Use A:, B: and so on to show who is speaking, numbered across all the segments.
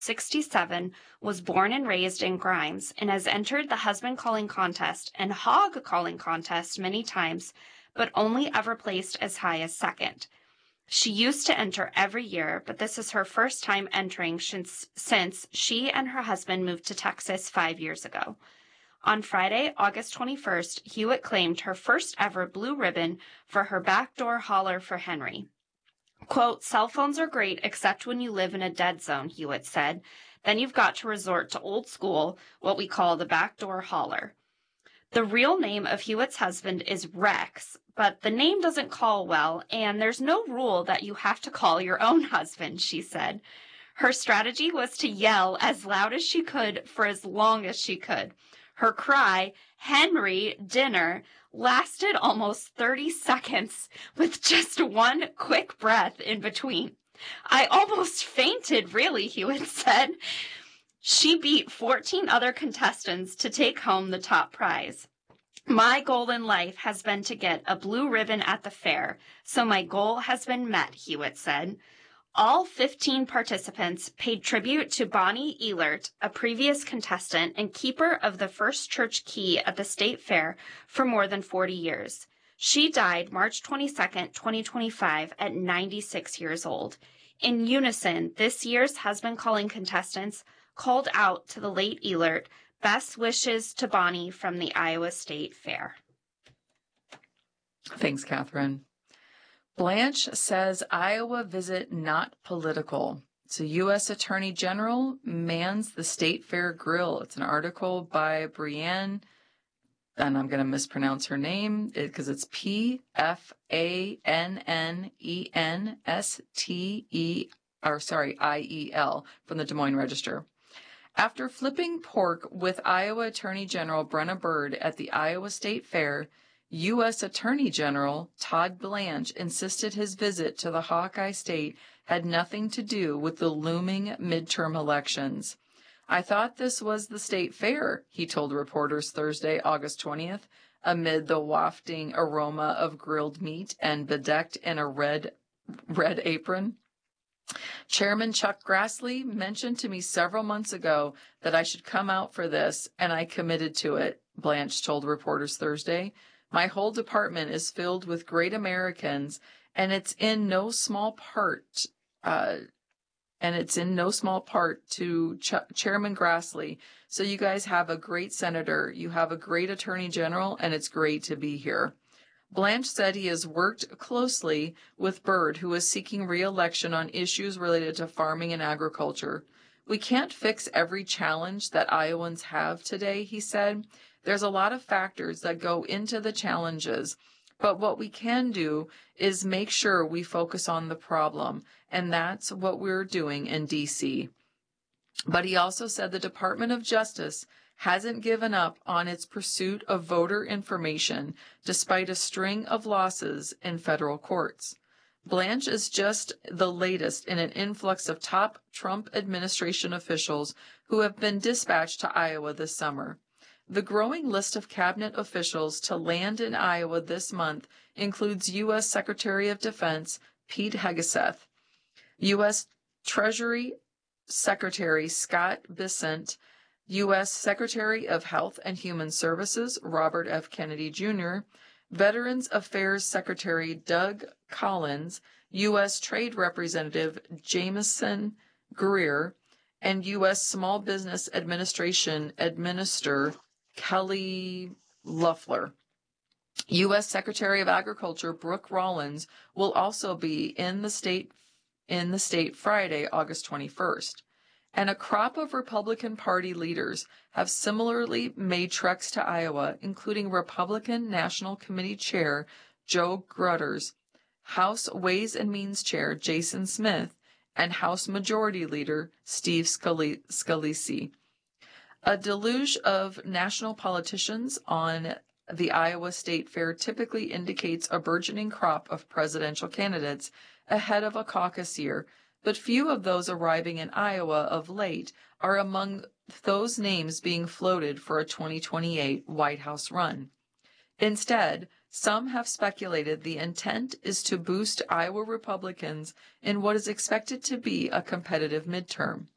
A: 67, was born and raised in Grimes and has entered the husband calling contest and hog calling contest many times, but only ever placed as high as second. She used to enter every year, but this is her first time entering since she and her husband moved to Texas 5 years ago. On Friday, August 21st, Hewitt claimed her first ever blue ribbon for her backdoor holler for Henry. Quote, "Cell phones are great except when you live in a dead zone," Hewitt said. "Then you've got to resort to old school, what we call the backdoor holler." The real name of Hewitt's husband is Rex, but the name doesn't call well, and there's no rule that you have to call your own husband, she said. Her strategy was to yell as loud as she could for as long as she could. Her cry, "Henry, dinner," lasted almost 30 seconds with just one quick breath in between. "I almost fainted, really," Hewitt said. She beat 14 other contestants to take home the top prize. "My goal in life has been to get a blue ribbon at the fair, so my goal has been met," Hewitt said. All 15 participants paid tribute to Bonnie Elert, a previous contestant and keeper of the first church key at the state fair for more than 40 years. She died March 22, 2025 at 96 years old. In unison, this year's husband calling contestants called out to the late Elert, "Best wishes to Bonnie from the Iowa State Fair."
B: Thanks, Catherine. Blanche says Iowa visit not political. So U.S. Attorney General mans the State Fair grill. It's an article by Brianne, and I'm going to mispronounce her name because it's IEL from the Des Moines Register. After flipping pork with Iowa Attorney General Brenna Bird at the Iowa State Fair, U.S. Attorney General Todd Blanche insisted his visit to the Hawkeye State had nothing to do with the looming midterm elections. "I thought this was the state fair," he told reporters Thursday, August 20th, amid the wafting aroma of grilled meat and bedecked in a red apron. "Chairman Chuck Grassley mentioned to me several months ago that I should come out for this, and I committed to it," Blanche told reporters Thursday. "My whole department is filled with great Americans, and it's in no small part to Chairman Grassley. So you guys have a great senator, you have a great attorney general, and it's great to be here." Blanche said he has worked closely with Byrd, who is seeking re-election on issues related to farming and agriculture. "We can't fix every challenge that Iowans have today," he said. "There's a lot of factors that go into the challenges, but what we can do is make sure we focus on the problem, and that's what we're doing in D.C. But he also said the Department of Justice hasn't given up on its pursuit of voter information despite a string of losses in federal courts. Blanche is just the latest in an influx of top Trump administration officials who have been dispatched to Iowa this summer. The growing list of cabinet officials to land in Iowa this month includes U.S. Secretary of Defense Pete Hegseth, U.S. Treasury Secretary Scott Bessent, U.S. Secretary of Health and Human Services Robert F. Kennedy Jr., Veterans Affairs Secretary Doug Collins, U.S. Trade Representative Jameson Greer, and U.S. Small Business Administration Administrator Kelly Loeffler. U.S. Secretary of Agriculture Brooke Rollins will also be in the state Friday, August 21st. And a crop of Republican Party leaders have similarly made treks to Iowa, including Republican National Committee Chair Joe Grutters, House Ways and Means Chair Jason Smith, and House Majority Leader Steve Scalise. A deluge of national politicians on the Iowa State Fair typically indicates a burgeoning crop of presidential candidates ahead of a caucus year, but few of those arriving in Iowa of late are among those names being floated for a 2028 White House run. Instead, some have speculated the intent is to boost Iowa Republicans in what is expected to be a competitive midterm.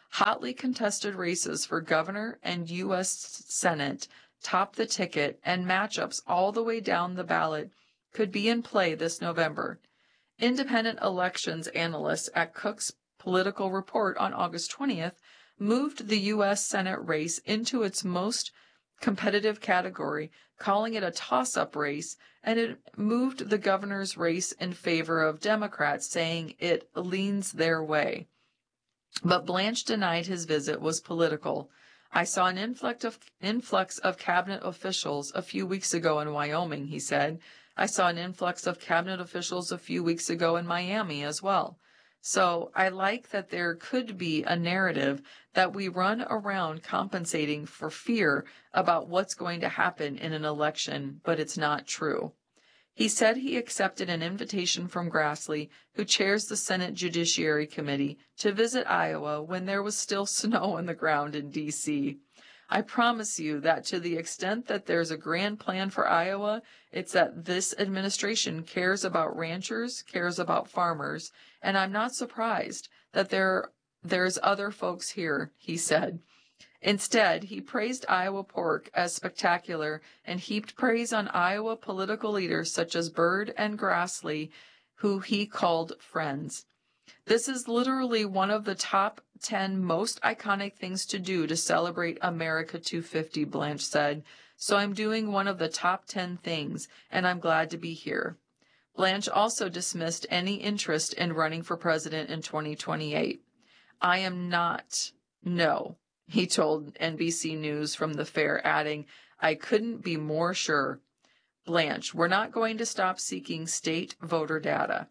B: Hotly contested races for governor and U.S. Senate top the ticket, and matchups all the way down the ballot could be in play this November. Independent elections analysts at Cook's Political Report on August 20th moved the U.S. Senate race into its most competitive category, calling it a toss-up race, and it moved the governor's race in favor of Democrats, saying it leans their way. But Blanche denied his visit was political. I saw an influx of cabinet officials a few weeks ago in Wyoming, he said. I saw an influx of cabinet officials a few weeks ago in Miami as well. So I like that there could be a narrative that we run around compensating for fear about what's going to happen in an election, but it's not true. He said he accepted an invitation from Grassley, who chairs the Senate Judiciary Committee, to visit Iowa when there was still snow on the ground in D.C. I promise you that to the extent that there's a grand plan for Iowa, it's that this administration cares about ranchers, cares about farmers, and I'm not surprised that there's other folks here, he said. Instead, he praised Iowa pork as spectacular and heaped praise on Iowa political leaders such as Byrd and Grassley, who he called friends. This is literally one of the top 10 most iconic things to do to celebrate America 250, Blanche said. So I'm doing one of the top 10 things, and I'm glad to be here. Blanche also dismissed any interest in running for president in 2028. I am not, no, he told NBC News from the fair, adding, I couldn't be more sure. Blanche, we're not going to stop seeking state voter data.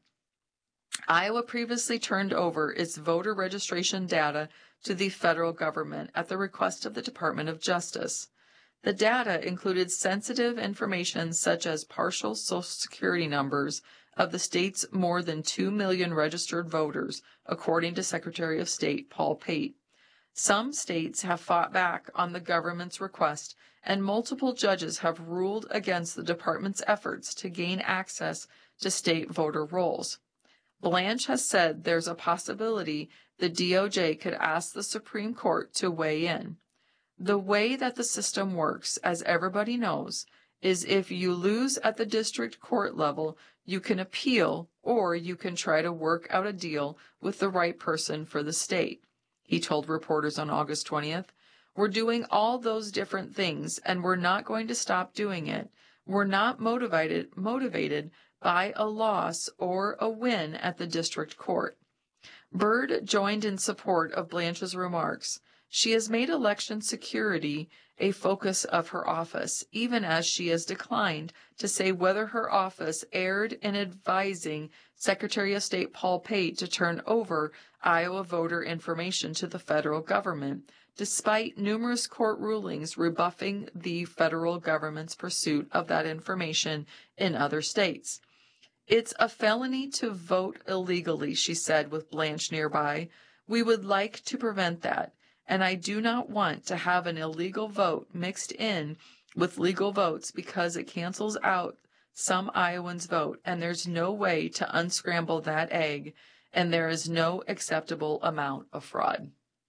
B: Iowa previously turned over its voter registration data to the federal government at the request of the Department of Justice. The data included sensitive information such as partial Social Security numbers of the state's more than 2 million registered voters, according to Secretary of State Paul Pate. Some states have fought back on the government's request, and multiple judges have ruled against the department's efforts to gain access to state voter rolls. Blanche has said there's a possibility the DOJ could ask the Supreme Court to weigh in. The way that the system works, as everybody knows, is if you lose at the district court level, you can appeal, or you can try to work out a deal with the right person for the state, he told reporters on August 20th. We're doing all those different things, and we're not going to stop doing it. We're not motivated by a loss or a win at the district court. Byrd joined in support of Blanche's remarks. She has made election security a focus of her office, even as she has declined to say whether her office erred in advising Secretary of State Paul Pate to turn over Iowa voter information to the federal government, despite numerous court rulings rebuffing the federal government's pursuit of that information in other states. It's a felony to vote illegally, she said with Blanche nearby. We would like to prevent that, and I do not want to have an illegal vote mixed in with legal votes because it cancels out some Iowans' vote, and there's no way to unscramble that egg, and there is no acceptable amount of fraud.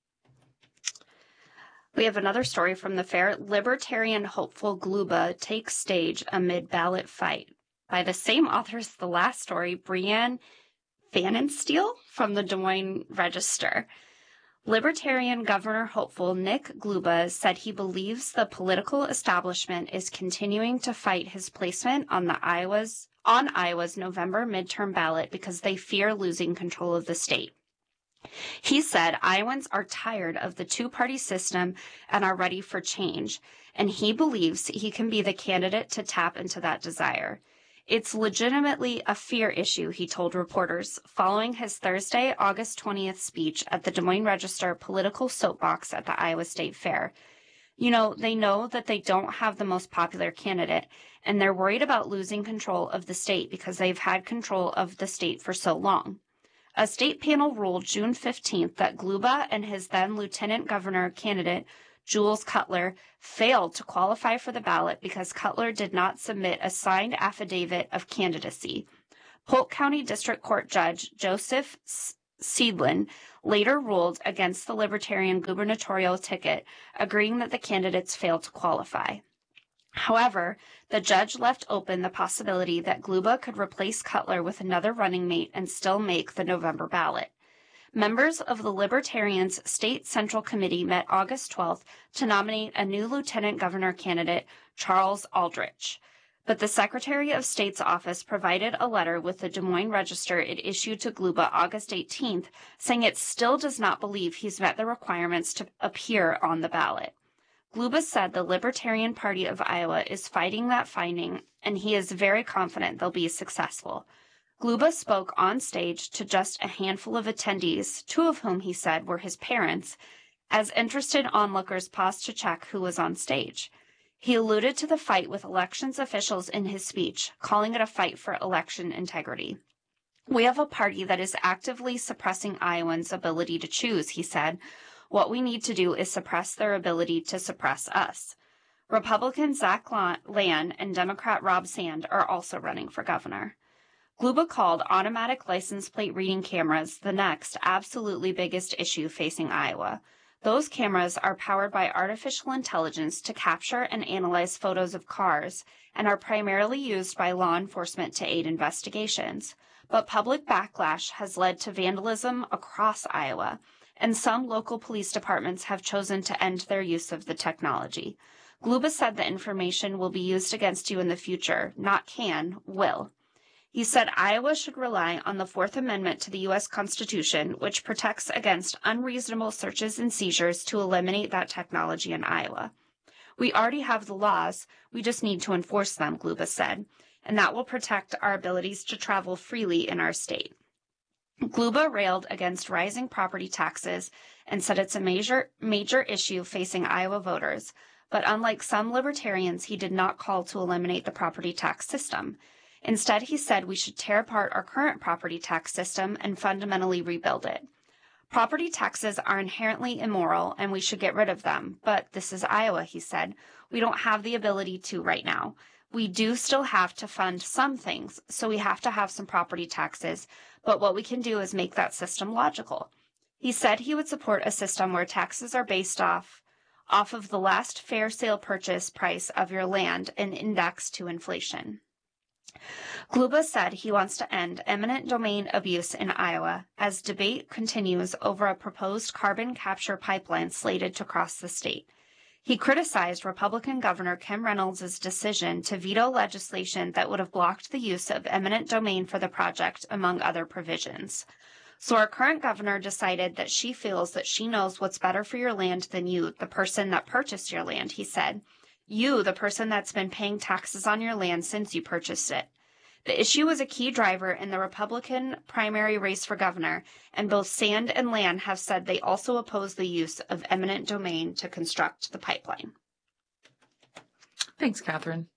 A: We have another story from the fair. Libertarian hopeful Gluba takes stage amid ballot fight. By the same author as the last story, Brianne Pfannenstiel from the Des Moines Register. Libertarian governor hopeful Nick Gluba said he believes the political establishment is continuing to fight his placement on Iowa's November midterm ballot because they fear losing control of the state. He said Iowans are tired of the two-party system and are ready for change, and he believes he can be the candidate to tap into that desire. It's legitimately a fear issue, he told reporters, following his Thursday, August 20th speech at the Des Moines Register political soapbox at the Iowa State Fair. You know, they know that they don't have the most popular candidate, and they're worried about losing control of the state because they've had control of the state for so long. A state panel ruled June 15th that Gluba and his then lieutenant governor candidate, Jules Cutler, failed to qualify for the ballot because Cutler did not submit a signed affidavit of candidacy. Polk County District Court Judge Joseph Seidlin later ruled against the Libertarian gubernatorial ticket, agreeing that the candidates failed to qualify. However, the judge left open the possibility that Gluba could replace Cutler with another running mate and still make the November ballot. Members of the Libertarians' State Central Committee met August 12th to nominate a new lieutenant governor candidate, Charles Aldrich. But the Secretary of State's office provided a letter with the Des Moines Register it issued to Gluba August 18th, saying it still does not believe he's met the requirements to appear on the ballot. Gluba said the Libertarian Party of Iowa is fighting that finding, and he is very confident they'll be successful. Gluba spoke on stage to just a handful of attendees, two of whom he said were his parents, as interested onlookers paused to check who was on stage. He alluded to the fight with elections officials in his speech, calling it a fight for election integrity. We have a party that is actively suppressing Iowans' ability to choose, he said. What we need to do is suppress their ability to suppress us. Republican Zach Land and Democrat Rob Sand are also running for governor. Gluba called automatic license plate reading cameras the next absolutely biggest issue facing Iowa. Those cameras are powered by artificial intelligence to capture and analyze photos of cars and are primarily used by law enforcement to aid investigations. But public backlash has led to vandalism across Iowa, and some local police departments have chosen to end their use of the technology. Gluba said the information will be used against you in the future, not can, will. He said Iowa should rely on the Fourth Amendment to the U.S. Constitution, which protects against unreasonable searches and seizures to eliminate that technology in Iowa. We already have the laws, we just need to enforce them, Gluba said, and that will protect our abilities to travel freely in our state. Gluba railed against rising property taxes and said it's a major issue facing Iowa voters, but unlike some libertarians, he did not call to eliminate the property tax system. Instead, he said we should tear apart our current property tax system and fundamentally rebuild it. Property taxes are inherently immoral and we should get rid of them, but this is Iowa, he said. We don't have the ability to right now. We do still have to fund some things, so we have to have some property taxes, but what we can do is make that system logical. He said he would support a system where taxes are based off of the last fair sale purchase price of your land and indexed to inflation. Gluba said he wants to end eminent domain abuse in Iowa as debate continues over a proposed carbon capture pipeline slated to cross the state. He criticized Republican Governor Kim Reynolds' decision to veto legislation that would have blocked the use of eminent domain for the project, among other provisions. So our current governor decided that she feels that she knows what's better for your land than you, the person that purchased your land, he said. You, the person that's been paying taxes on your land since you purchased it. The issue was a key driver in the Republican primary race for governor, and both Sand and Land have said they also oppose the use of eminent domain to construct the pipeline.
B: Thanks, Catherine.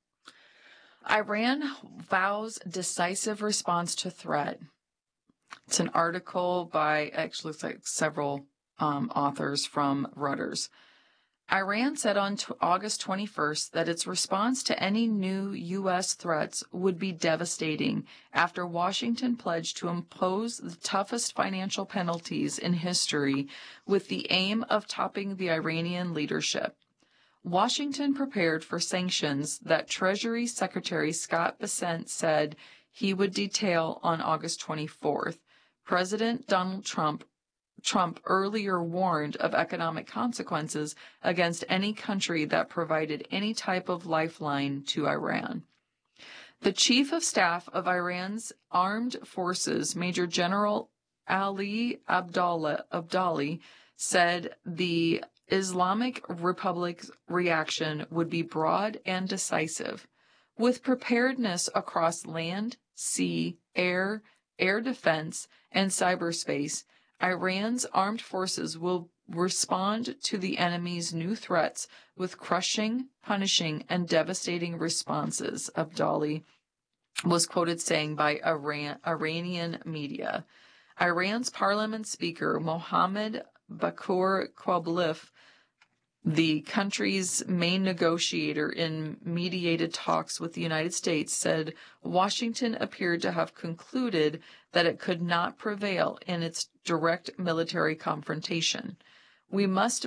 B: Iran vows decisive response to threat. It's an article by, actually looks like several authors from Reuters. Iran said on August 21st that its response to any new U.S. threats would be devastating after Washington pledged to impose the toughest financial penalties in history with the aim of topping the Iranian leadership. Washington prepared for sanctions that Treasury Secretary Scott Bessent said he would detail on August 24th. President Donald Trump earlier warned of economic consequences against any country that provided any type of lifeline to Iran. The Chief of Staff of Iran's armed forces, Major General Ali Abdali, said the Islamic Republic's reaction would be broad and decisive, with preparedness across land, sea, air defense, and cyberspace. Iran's armed forces will respond to the enemy's new threats with crushing, punishing, and devastating responses, Abdali was quoted saying by Iranian media. Iran's parliament speaker, Mohammad Bakour Quablif, The country's main negotiator in mediated talks with the United States said Washington appeared to have concluded that it could not prevail in its direct military confrontation. We must